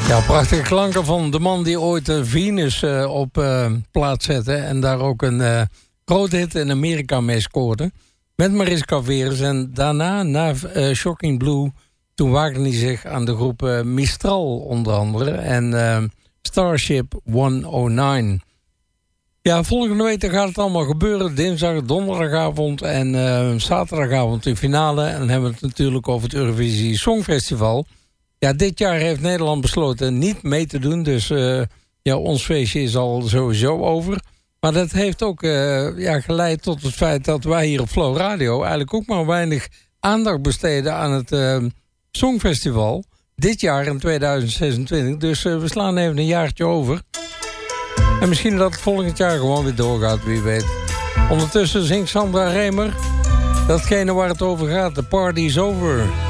Ja, prachtige klanken van de man die ooit Venus op plaats zette. En daar ook een grote hit in Amerika mee scoorde. Met Mariska Veres. En daarna, na Shocking Blue, toen waagde hij zich aan de groep Mistral onder andere. En Starship 109. Ja, volgende week gaat het allemaal gebeuren. Dinsdag, donderdagavond en zaterdagavond in finale. En dan hebben we het natuurlijk over het Eurovisie Songfestival. Ja, dit jaar heeft Nederland besloten niet mee te doen. Dus ja, ons feestje is al sowieso over. Maar dat heeft ook geleid tot het feit dat wij hier op Flow Radio eigenlijk ook maar weinig aandacht besteden aan het Songfestival. Dit jaar in 2026. Dus we slaan even een jaartje over. En misschien dat het volgend jaar gewoon weer doorgaat, wie weet. Ondertussen zingt Sandra Remer datgene waar het over gaat. The party is over.